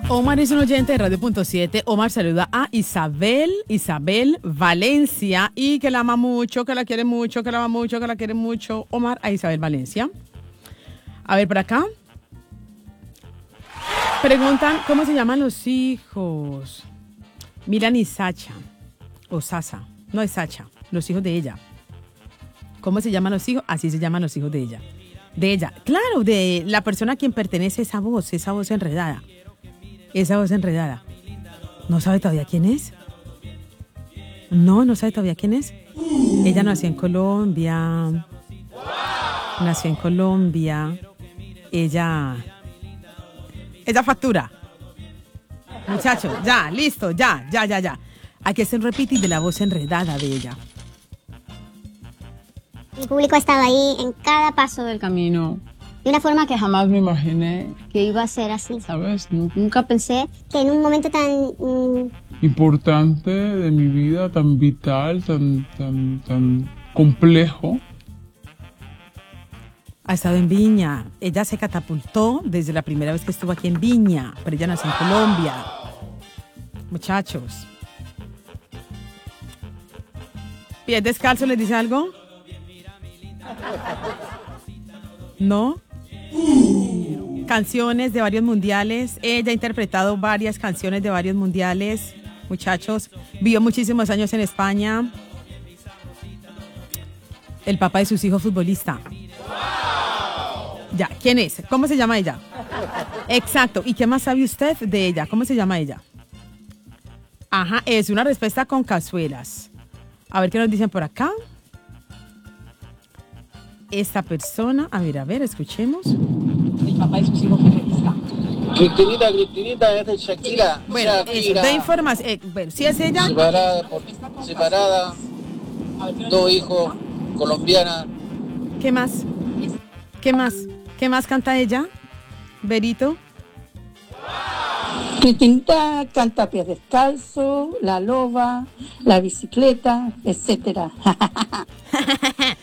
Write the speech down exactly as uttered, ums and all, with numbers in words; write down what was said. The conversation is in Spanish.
Omar es un oyente de Radio Punto siete. Omar saluda a Isabel, Isabel Valencia, y que la ama mucho, que la quiere mucho, que la ama mucho, que la quiere mucho. Omar a Isabel Valencia. A ver, por acá. Preguntan, ¿cómo se llaman los hijos? Miran y Sacha, o Sasa, no es Sacha, los hijos de ella. ¿Cómo se llaman los hijos? Así se llaman los hijos de ella. De ella, claro, de la persona a quien pertenece esa voz, esa voz enredada. Esa voz enredada. ¿No sabe todavía quién es? No, no sabe todavía quién es. Ella nació en Colombia. Nació en Colombia. Ella... Ella factura. Muchachos, ya, listo, ya, ya, ya, ya. Aquí es un repetir de la voz enredada de ella. Mi público ha estado ahí en cada paso del camino. De una forma que jamás me imaginé que iba a ser así, ¿sabes? Nunca pensé que en un momento tan... Mmm... importante de mi vida, tan vital, tan, tan, tan complejo. Ha estado en Viña. Ella se catapultó desde la primera vez que estuvo aquí en Viña, pero ella nació en Colombia. Muchachos. ¿Pies descalzo les dice algo? ¿No? Canciones de varios mundiales. Ella ha interpretado varias canciones de varios mundiales. Muchachos, vivió muchísimos años en España. El papá de sus hijos futbolista. Ya, ¿quién es? ¿Cómo se llama ella? Exacto. ¿Y qué más sabe usted de ella? ¿Cómo se llama ella? Ajá, es una respuesta con cazuelas. A ver qué nos dicen por acá. Esta persona, a ver, a ver, escuchemos. El papá de sus hijos futbolista. Cristinita, Cristinita, es de Shakira. Bueno, Shakira. eso, de información. Eh, bueno, si es ella. Separada, por, separada, dos hijos, colombiana. ¿Qué más? ¿Qué más? ¿Qué más canta ella? Berito. Cristinita canta Pies Descalzo, La Loba, La Bicicleta, etcétera.